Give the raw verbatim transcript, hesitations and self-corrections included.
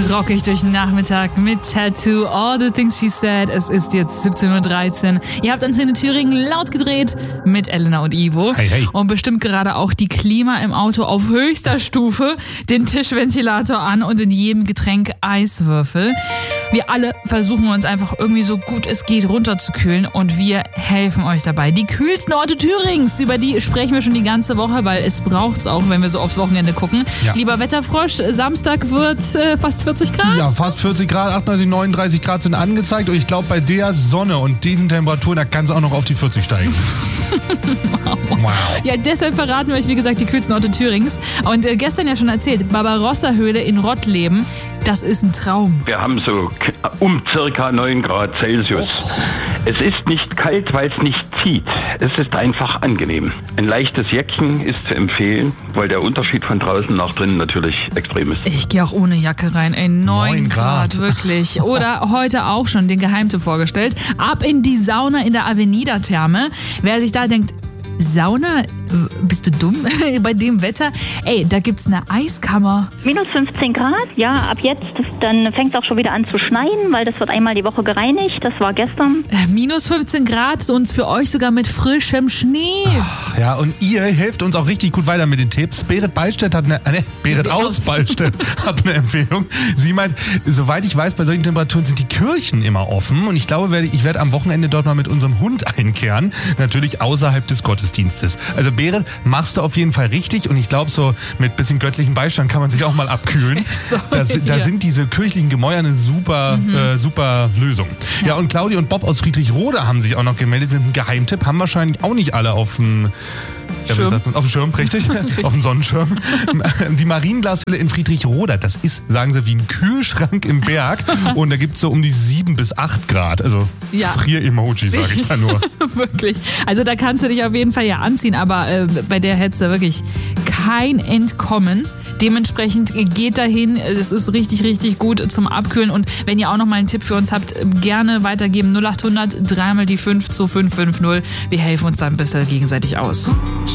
rock ich durch den Nachmittag mit Tattoo, All the Things She Said. Es ist jetzt siebzehn Uhr dreizehn. Ihr habt Antenne Thüringen laut gedreht mit Elena und Ivo. Hey, hey. Und bestimmt gerade auch die Klima im Auto auf höchster Stufe, den Tischventilator an und in jedem Getränk Eiswürfel. Wir alle versuchen uns einfach irgendwie so gut es geht runterzukühlen und wir helfen euch dabei. Die kühlsten Orte Thürings, über die sprechen wir schon die ganze Woche, weil es braucht's auch, wenn wir so aufs Wochenende gucken. Ja. Lieber Wetterfrosch, Samstag wird äh, fast vierzig Grad. Ja, fast vierzig Grad, achtunddreißig, neununddreißig Grad sind angezeigt. Und ich glaube, bei der Sonne und diesen Temperaturen, da kann es auch noch auf die vierzig steigen. Wow. Ja, deshalb verraten wir euch, wie gesagt, die kühlsten Orte Thürings. Und äh, gestern ja schon erzählt, Barbarossa-Höhle in Rottleben, das ist ein Traum. Wir haben so um circa neun Grad Celsius. Oh. Es ist nicht kalt, weil es nicht zieht. Es ist einfach angenehm. Ein leichtes Jäckchen ist zu empfehlen, weil der Unterschied von draußen nach drinnen natürlich extrem ist. Ich gehe auch ohne Jacke rein, ey, neun Grad, Grad. wirklich. Oder heute auch schon den Geheimtipp vorgestellt. Ab in die Sauna in der Avenida-Therme. Wer sich da denkt, Sauna? Bist du dumm? Bei dem Wetter? Ey, da gibt's eine Eiskammer. Minus fünfzehn Grad, ja, ab jetzt, dann fängt es auch schon wieder an zu schneien, weil das wird einmal die Woche gereinigt, das war gestern. Äh, minus fünfzehn Grad und für euch sogar mit frischem Schnee. Ja, und ihr helft uns auch richtig gut weiter mit den Tipps. Berit Ballstedt hat eine, äh, Berit aus Ballstedt hat eine Empfehlung. Sie meint, soweit ich weiß, bei solchen Temperaturen sind die Kirchen immer offen und ich glaube, ich werde am Wochenende dort mal mit unserem Hund einkehren. Natürlich außerhalb des Gottesdienstes. Also Berit, machst du auf jeden Fall richtig und ich glaube, so mit bisschen göttlichem Beistand kann man sich auch mal abkühlen. So, da, da ja. sind diese kirchlichen Gemäuer eine super, mhm. äh, super Lösung. Ja. ja, und Claudia und Bob aus Friedrichroda haben sich auch noch gemeldet mit einem Geheimtipp. Haben wahrscheinlich auch nicht alle auf dem Schirm. Ja, auf dem Schirm, richtig? richtig. Auf dem Sonnenschirm. Die Marienglaswille in Friedrichroda, das ist, sagen sie, wie ein Kühlschrank im Berg. Und da gibt es so um die sieben bis acht Grad. Also ja. Frier-Emoji, sage ich da nur. Wirklich. Also da kannst du dich auf jeden Fall ja anziehen, aber äh, bei der hättest du wirklich kein Entkommen. Dementsprechend geht dahin, es ist richtig, richtig gut zum Abkühlen und wenn ihr auch noch mal einen Tipp für uns habt, gerne weitergeben null acht hundert, dreimal die fünf zu fünf fünf null. Wir helfen uns da ein bisschen gegenseitig aus.